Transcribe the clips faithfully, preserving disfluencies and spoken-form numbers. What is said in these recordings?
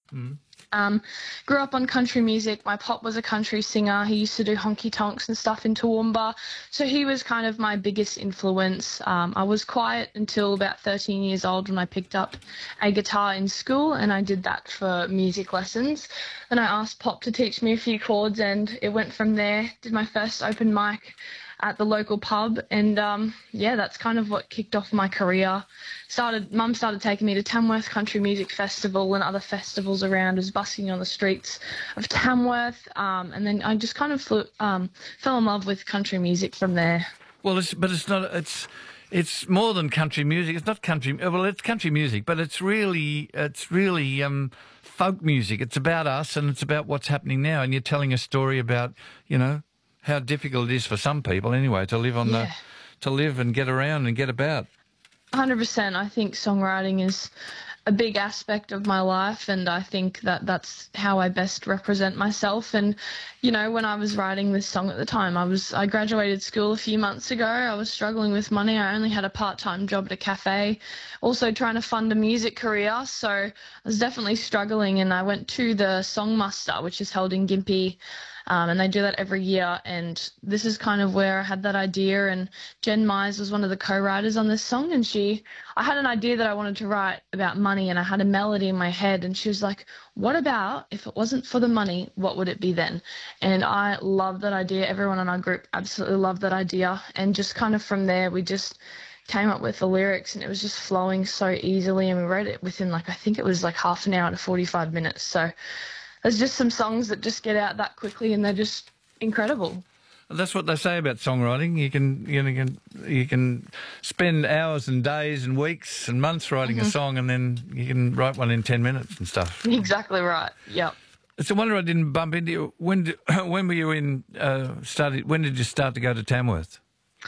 Mm. Um, grew up on country music. My pop was a country singer. He used to do honky tonks and stuff in Toowoomba. So he was kind of my biggest influence. Um, I was quiet until about thirteen years old when I picked up a guitar in school, and I did that for music lessons. Then I asked Pop to teach me a few chords, and it went from there. Did my first open mic at the local pub, and um, yeah, that's kind of what kicked off my career. Started, Mum started taking me to Tamworth Country Music Festival and other festivals around. I was busking on the streets of Tamworth, um, and then I just kind of flew, um, fell in love with country music from there. Well, it's, but it's not. It's it's more than country music. It's not country. Well, it's country music, but it's really it's really um, folk music. It's about us, and it's about what's happening now. And you're telling a story about, you know, how difficult it is for some people anyway to live on Yeah. the to live and get around and get about. one hundred percent. I think songwriting is a big aspect of my life, and I think that that's how I best represent myself. And, you know, when I was writing this song at the time, I was I graduated school a few months ago. I was struggling with money. I only had a part-time job at a cafe, also trying to fund a music career. So I was definitely struggling, and I went to the Song Muster, which is held in Gympie. Um, and they do that every year, and this is kind of where I had that idea. And Jen Mize was one of the co-writers on this song, and she, I had an idea that I wanted to write about money, and I had a melody in my head, and she was like, what about if it wasn't for the money, what would it be then? And I loved that idea. Everyone in our group absolutely loved that idea, and just kind of from there, we just came up with the lyrics, and it was just flowing so easily, and we wrote it within, like, I think it was like half an hour to forty-five minutes. So there's just some songs that just get out that quickly, and they're just incredible. That's what they say about songwriting. You can you know, you can you can spend hours and days and weeks and months writing Mm-hmm. a song, and then you can write one in ten minutes and stuff. Exactly right. Yep. It's a wonder I didn't bump into you. When did, when were you in uh, started? When did you start to go to Tamworth?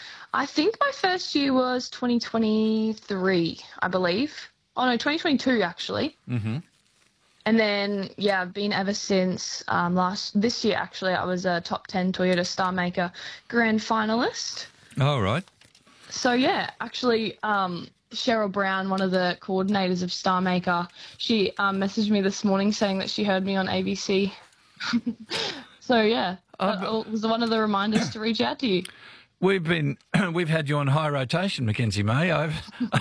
I think my first year was twenty twenty-three, I believe. Oh no, twenty twenty-two actually. Mm-hmm. And then, yeah, I've been ever since. Um, last this year, actually, I was a top ten Toyota Star Maker grand finalist. Oh, right. So, yeah, actually, um, Cheryl Brown, one of the coordinators of Star Maker, she um, messaged me this morning saying that she heard me on A B C. So, yeah, Oh, that was one of the reminders to reach out to you. We've been we've had you on high rotation, Mackenzie May. I've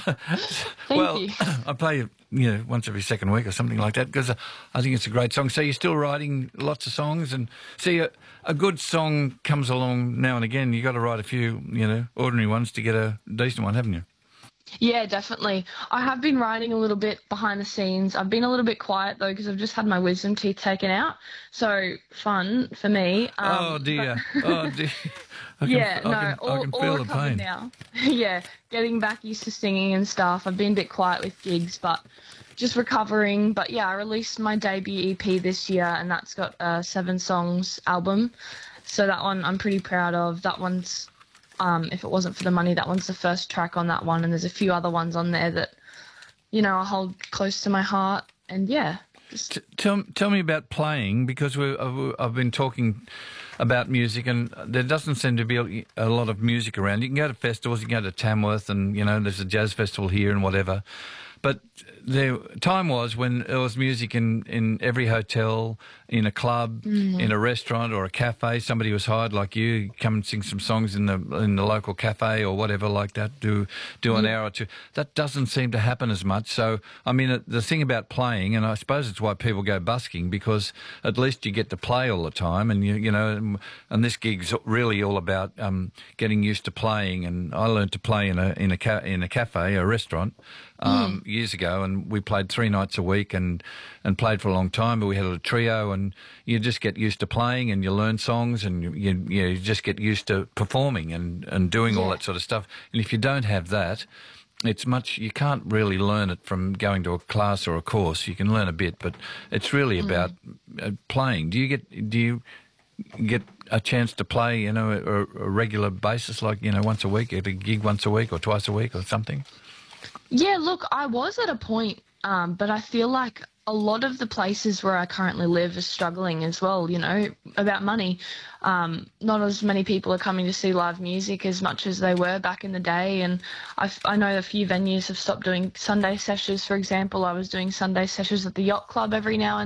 Thank well, you. I play you you know once every second week or something like that because I think it's a great song. So you're still writing lots of songs, and see a, a good song comes along now and again. You got to write a few you know ordinary ones to get a decent one, haven't you? Yeah, definitely. I have been writing a little bit behind the scenes. I've been a little bit quiet, though, because I've just had my wisdom teeth taken out. So, fun for me. Um, oh, dear. Oh, dear. I can, yeah, I no, can, all, I can all feel the recovered pain. now. Yeah, getting back used to singing and stuff. I've been a bit quiet with gigs, but just recovering. But, yeah, I released my debut E P this year, and that's got a seven songs album. So that one I'm pretty proud of. That one's... Um, if it wasn't for the money, that one's the first track on that one, and there's a few other ones on there that, you know, I hold close to my heart. And yeah, just... T- tell tell me about playing, because we I've, I've been talking about music, and there doesn't seem to be a, a lot of music around. You can go to festivals, you can go to Tamworth, and you know there's a jazz festival here and whatever. But the time was when there was music in, in every hotel, in a club, Mm-hmm. in a restaurant or a cafe. Somebody was hired like you, come and sing some songs in the in the local cafe or whatever like that, do do an Yeah. hour or two. That doesn't seem to happen as much. So, I mean, the thing about playing, and I suppose it's why people go busking, because at least you get to play all the time, and you you know, and this gig's really all about um, getting used to playing. And I learned to play in a in a ca- in a cafe, a restaurant, um, years ago, and we played three nights a week and and played for a long time. But we had a trio, and you just get used to playing, and you learn songs, and you you, you just get used to performing and and doing all Yeah. that sort of stuff. And if you don't have that, it's much, you can't really learn it from going to a class or a course. You can learn a bit, but it's really about uh, playing. Do you get do you get a chance to play, you know, a, a regular basis, like, you know, once a week, at a gig once a week or twice a week or something? Yeah, look, I was at a point, um, but I feel like a lot of the places where I currently live are struggling as well, you know, about money. Um, not as many people are coming to see live music as much as they were back in the day. And I've, I know a few venues have stopped doing Sunday sessions, for example. I was doing Sunday sessions at the Yacht Club every now and